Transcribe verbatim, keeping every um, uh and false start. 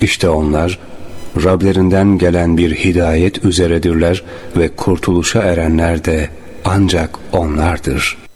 İşte onlar Rablerinden gelen bir hidayet üzeredirler ve kurtuluşa erenler de ancak onlardır.